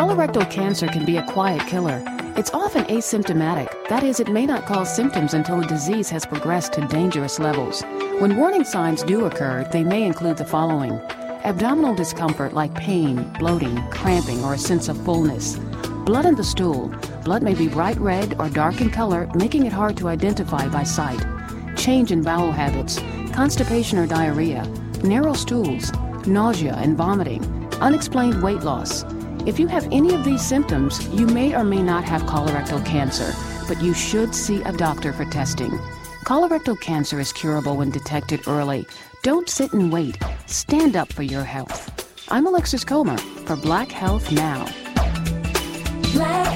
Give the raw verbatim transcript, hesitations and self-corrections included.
Colorectal cancer can be a quiet killer. It's often asymptomatic. That is, it may not cause symptoms until the disease has progressed to dangerous levels. When warning signs do occur, they may include the following: abdominal discomfort like pain, bloating, cramping, or a sense of fullness. Blood in the stool. Blood may be bright red or dark in color, making it hard to identify by sight. Change in bowel habits. Constipation or diarrhea. Narrow stools. Nausea and vomiting. Unexplained weight loss. If you have any of these symptoms, you may or may not have colorectal cancer, but you should see a doctor for testing. Colorectal cancer is curable when detected early. Don't sit and wait. Stand up for your health. I'm Alexis Comer for Black Health Now. Black